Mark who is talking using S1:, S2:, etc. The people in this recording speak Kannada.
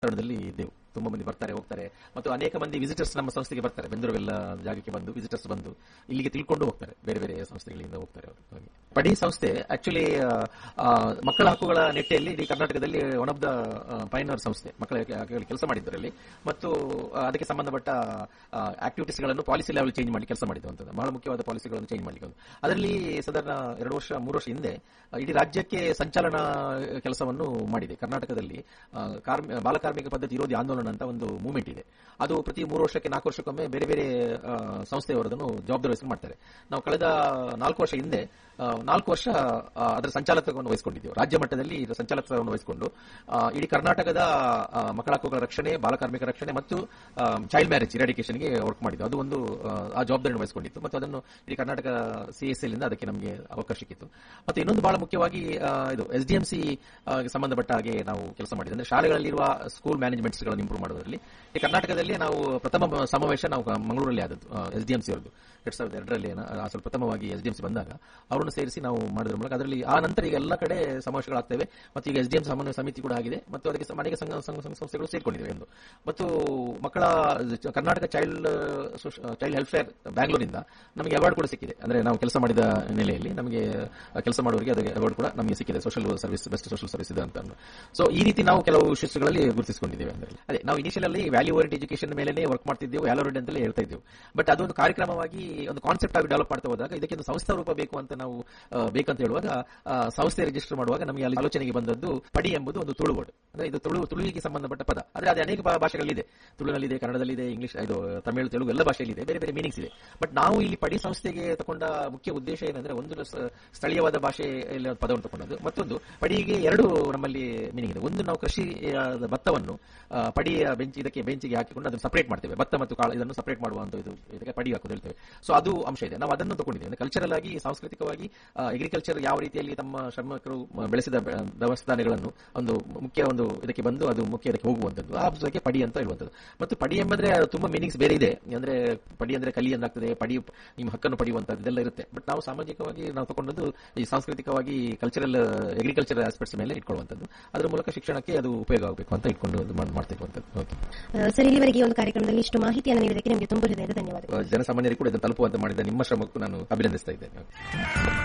S1: ವಾತಾವರಣದಲ್ಲಿ ಇದ್ದೆವು. ತುಂಬಾ ಮಂದಿ ಬರ್ತಾರೆ ಹೋಗ್ತಾರೆ, ಮತ್ತು ಅನೇಕ ಮಂದಿ ವಿಸಿಟರ್ಸ್ ನಮ್ಮ ಸಂಸ್ಥೆಗೆ ಬರ್ತಾರೆ. ಬೆಂದೂರುವೆಲ್ಲ ಜಾಗಕ್ಕೆ ಬಂದು ವಿಸಿಟರ್ಸ್ ಬಂದು ಇಲ್ಲಿಗೆ ತಿಳ್ಕೊಂಡು ಹೋಗ್ತಾರೆ, ಬೇರೆ ಬೇರೆ ಸಂಸ್ಥೆಗಳಿಂದ ಹೋಗ್ತಾರೆ ಅವರು. ಪಡಿ ಸಂಸ್ಥೆ ಆಕ್ಚುಲಿ ಮಕ್ಕಳ ಹಕ್ಕುಗಳ ನಿಟ್ಟಿನಲ್ಲಿ ಇಡೀ ಕರ್ನಾಟಕದಲ್ಲಿ ಒನ್ ಆಫ್ ದ ಪೈನರ್ ಸಂಸ್ಥೆ. ಮಕ್ಕಳ ಕೆಲಸ ಮಾಡಿದ್ದರಲ್ಲಿ ಮತ್ತು ಅದಕ್ಕೆ ಸಂಬಂಧಪಟ್ಟ ಆಕ್ಟಿವಿಟೀಸ್ ಗಳನ್ನು ಪಾಲಿಸಿ ಲೆವೆಲ್ ಚೇಂಜ್ ಮಾಡಿ ಕೆಲಸ ಮಾಡಿದ್ದು ಬಹಳ ಮುಖ್ಯವಾದ ಪಾಲಿಸಿಗಳನ್ನು ಚೇಂಜ್ ಮಾಡಲಿಕ್ಕೆ. ಅದರಲ್ಲಿ ಸಾಧಾರಣ 2 ವರ್ಷ 3 ವರ್ಷ ಹಿಂದೆ ಇಡೀ ರಾಜ್ಯಕ್ಕೆ ಸಂಚಾಲನ ಕೆಲಸವನ್ನು ಮಾಡಿದೆ. ಕರ್ನಾಟಕದಲ್ಲಿ ಬಾಲಕಾರ್ಮಿಕ ಪದ್ಧತಿ ವಿರೋಧಿ ಆಂದೋಲನ ಅಂತ ಒಂದು ಮೂವ್ಮೆಂಟ್ ಇದೆ. ಅದು ಪ್ರತಿ 3 ವರ್ಷಕ್ಕೆ 4 ವರ್ಷಕ್ಕೊಮ್ಮೆ ಬೇರೆ ಬೇರೆ ಸಂಸ್ಥೆಯವರದನ್ನು ಜವಾಬ್ದಾರಿ ಮಾಡ್ತಾರೆ. ನಾವು ಕಳೆದ 4 ವರ್ಷ ಹಿಂದೆ 4 ವರ್ಷ ಅದರ ಸಂಚಾಲಕವನ್ನು ವಹಿಸಿಕೊಂಡಿದ್ದೆವು. ರಾಜ್ಯ ಮಟ್ಟದಲ್ಲಿ ಸಂಚಾಲಕವನ್ನು ವಹಿಸಿಕೊಂಡು ಇಡೀ ಕರ್ನಾಟಕದ ಮಕ್ಕಳ ಹಕ್ಕುಗಳ ರಕ್ಷಣೆ, ಬಾಲಕಾರ್ಮಿಕ ರಕ್ಷಣೆ ಮತ್ತು ಚೈಲ್ಡ್ ಮ್ಯಾರೇಜ್ ಇರಾಡಿಕೇಷನ್ಗೆ ವರ್ಕ್ ಮಾಡಿದ್ದು. ಅದು ಒಂದು ಆ ಜವಾಬ್ದಾರಿಯನ್ನು ವಹಿಸಿಕೊಂಡಿತ್ತು ಮತ್ತು ಅದನ್ನು ಇಡೀ ಕರ್ನಾಟಕ ಸಿಎಸ್ಎಲ್ ಇಂದ ಅದಕ್ಕೆ ನಮಗೆ ಅವಕಾಶ ಸಿಕ್ಕಿತ್ತು. ಮತ್ತು ಇನ್ನೊಂದು ಬಹಳ ಮುಖ್ಯವಾಗಿ ಇದು ಎಸ್ಡಿಎಂಸಿ ಸಂಬಂಧಪಟ್ಟ ಹಾಗೆ ನಾವು ಕೆಲಸ ಮಾಡಿದ್ವಿ. ಅಂದ್ರೆ ಶಾಲೆಗಳಲ್ಲಿರುವ ಸ್ಕೂಲ್ ಮ್ಯಾನೇಜ್ಮೆಂಟ್ಸ್ ಗಳನ್ನು ಇಂಪ್ರೂವ್ ಮಾಡುವುದರಲ್ಲಿ ಈ ಕರ್ನಾಟಕದಲ್ಲಿ ನಾವು ಪ್ರಥಮ ಸಮಾವೇಶ ನಾವು ಮಂಗಳೂರಲ್ಲಿ ಆದದ್ದು ಎಸ್ಡಿಎಂಸಿ ಅವರದ್ದು 2002ರಲ್ಲಿ ಸ್ವಲ್ಪ ಪ್ರಥಮವಾಗಿ ಎಸ್ಡಿಎಂಸಿ ಬಂದಾಗ ಅವರನ್ನು ಸೇರಿಸಿ ನಾವು ಮಾಡಿದ್ರ ಮೂಲಕ ಅದರಲ್ಲಿ ಆ ನಂತರ ಈಗ ಎಲ್ಲ ಕಡೆ ಸಮಾವೇಶಗಳಾಗ್ತವೆ ಮತ್ತು ಈಗ ಎಸ್ಡಿಎಂ ಸಮನ್ವಯ ಸಮಿತಿ ಕೂಡ ಆಗಿದೆ ಮತ್ತು ಅದಕ್ಕೆ ಅನೇಕ ಸಂಸ್ಥೆಗಳು ಸೇರ್ಕೊಂಡಿವೆ ಎಂದು. ಮತ್ತು ಮಕ್ಕಳ ಕರ್ನಾಟಕ ಚೈಲ್ಡ್ ಹೆಲ್ಪ್ ಫೇರ್ ಬ್ಯಾಂಗ್ಳೂರಿಂದ ನಮಗೆ ಅವಾರ್ಡ್ ಕೂಡ ಸಿಕ್ಕಿದೆ. ಅಂದ್ರೆ ನಾವು ಕೆಲಸ ಮಾಡಿದ ನೆಲೆಯಲ್ಲಿ ನಮಗೆ ಕೆಲಸ ಮಾಡುವವರಿಗೆ ಅದಕ್ಕೆ ಅವಾರ್ಡ್ ಕೂಡ ನಮಗೆ ಸಿಕ್ಕಿದೆ, social service, best social service ಇದೆ ಅಂತ. ಸೊ ಈ ರೀತಿ ನಾವು ಕೆಲವು ಇಶ್ಯೂಸ್ಗಳಲ್ಲಿ ಗುರುತಿಸಿಕೊಂಡಿದ್ದೇವೆ. ಅಂದ್ರೆ ಅದೇ ನಾವು ಇನಿಷಿಯಲ್ ಅಲ್ಲಿ ವ್ಯಾಲ್ಯೂ ಓರಿಯೆಂಟೆಡ್ ಎಜುಕೇಶನ್ ಮೇಲೆ ವರ್ಕ್ ಮಾಡ್ತಿದ್ದೇವೆ, ವ್ಯಾಲ್ಯೂ ಓರಿಯೆಂಟೆಡ್ ಅಂತಲೇ ಹೇಳ್ತಾ ಇದ್ದೇವೆ. ಬಟ್ ಅದೊಂದು ಕಾರ್ಯಕ್ರಮವಾಗಿ ಒಂದು ಕಾನ್ಸೆಪ್ಟ್ ಆಗಿ ಡೆವಲಪ್ ಮಾಡ್ತಾ ಹೋದಾಗ ಇದಕ್ಕೆ ಒಂದು ಸಂಸ್ಥಾ ರೂಪ ಬೇಕು ಅಂತ ನಾವು ಬೇಕಂತ ಹೇಳುವಾಗ ಸಂಸ್ಥೆ ರಿಜಿಸ್ಟರ್ ಮಾಡುವಾಗ ನಮಗೆ ಅಲ್ಲಿ ಆಲೋಚನೆಗೆ ಬಂದದ್ದು ಪಡಿ ಎಂಬುದು ಒಂದು ತುಳು ವರ್ಡ್. ಅಂದ್ರೆ ಇದು ತುಳುವಿಗೆ ಸಂಬಂಧಪಟ್ಟ ಪದ. ಆದ್ರೆ ಅದು ಅನೇಕ ಭಾಷೆಗಳಿದೆ, ತುಳುನಲ್ಲಿದೆ, ಕನ್ನಡದಲ್ಲಿದೆ, ಇಂಗ್ಲಿಷ್, ಇದು ತಮಿಳು, ತೆಲುಗು ಎಲ್ಲ ಭಾಷೆಯಲ್ಲಿದೆ, ಬೇರೆ ಬೇರೆ ಮೀನಿಂಗ್ಸ್ ಇದೆ. ಬಟ್ ನಾವು ಇಲ್ಲಿ ಪಡಿ ಸಂಸ್ಥೆಗೆ ತಗೊಂಡ ಮುಖ್ಯ ಉದ್ದೇಶ ಏನಂದ್ರೆ ಒಂದು ಸ್ಥಳೀಯವಾದ ಭಾಷೆಯಲ್ಲಿ ಪದವನ್ನು ತಗೊಂಡದ್ದು, ಮತ್ತೊಂದು ಪಡಿಗೆ 2 ನಮ್ಮಲ್ಲಿ ಮೀನಿಂಗ್ ಇದೆ. ಒಂದು ನಾವು ಕೃಷಿ ಭತ್ತವನ್ನು ಪಡಿಯ ಬೆಂಚಿಗೆ ಹಾಕಿಕೊಂಡು ಅದನ್ನು ಸಪರೇಟ್ ಮಾಡ್ತೇವೆ, ಭತ್ತ ಮತ್ತು ಕಾಳು ಇದನ್ನು ಸಪರೇಟ್ ಮಾಡುವಂತ ಇದಕ್ಕೆ ಪಡಿ ಹಾಕೋದು ಹೇಳ್ತೇವೆ. ಸೊ ಅದು ಅಂಶ ಇದೆ, ನಾವು ಅದನ್ನು ತಗೊಂಡಿದ್ದೇವೆ. ಕಲ್ಚರಲ್ ಆಗಿ, ಸಾಂಸ್ಕೃತಿಕವಾಗಿ ಅಗ್ರಿಕಲ್ಚರ್ ಯಾವ ರೀತಿಯಲ್ಲಿ ತಮ್ಮ ಶ್ರಮಿಕರು ಬೆಳೆಸಿದ ದವಸ ಧಾನ್ಯಗಳನ್ನು ಒಂದು ಮುಖ್ಯ ಒಂದು ಇದಕ್ಕೆ ಬಂದು ಅದು ಮುಖ್ಯ ಇದಕ್ಕೆ ಹೋಗುವಂತದ್ದು, ಆ ಅಂಶಕ್ಕೆ ಪಡಿ ಅಂತ ಹೇಳುವಂಥದ್ದು. ಮತ್ತು ಪಡಿ ಎಂಬಂದ್ರೆ ತುಂಬಾ ಮೀನಿಂಗ್ಸ್ ಬೇರೆ ಇದೆ. ಅಂದ್ರೆ ಪಡಿ ಅಂದ್ರೆ ಕಲಿ ಎಂದಾಗ್ತದೆ, ಪಡಿ ನಿಮ್ಮ ಹಕ್ಕನ್ನು ಪಡೆಯುವಂತದ್ದು ಇದೆಲ್ಲ ಇರುತ್ತೆ. ಬಟ್ ನಾವು ಸಾಮಾಜಿಕವಾಗಿ ನಾವು ತಗೊಂಡದ್ದು ಈ ಸಾಂಸ್ಕೃತಿಕವಾಗಿ ಕಲ್ಚರಲ್ ಅಗ್ರಿಕಲ್ಚರ್ ಆಸ್ಪೆಕ್ಟ್ಸ್ ಮೇಲೆ ಇಟ್ಕೊಳ್ಳುವಂಥದ್ದು, ಅದರ ಮೂಲಕ ಶಿಕ್ಷಣಕ್ಕೆ ಅದು ಉಪಯೋಗ ಆಗಬೇಕು ಅಂತ ಇಟ್ಕೊಂಡು ಮಾಡ್ತಿರುವಂಥದ್ದು.
S2: ಸರ್, ಇಲ್ಲಿವರೆಗೆ ಈ ಒಂದು ಕಾರ್ಯಕ್ರಮದಲ್ಲಿ ಇಷ್ಟು ಮಾಹಿತಿಯನ್ನು ನೀಡಿದ್ದಕ್ಕೆ ನಿಮಗೆ ತುಂಬ ಹೃದಯದ ಧನ್ಯವಾದಗಳು.
S1: ಜನಸಾಮಾನ್ಯರಿಗೆ ಕೂಡ ಇದನ್ನು ತಲುಪುವಂತೆ ಮಾಡಿದ ನಿಮ್ಮ ಶ್ರಮಕ್ಕೂ ನಾನು ಅಭಿನಂದಿಸ್ತಾ ಇದ್ದೇನೆ.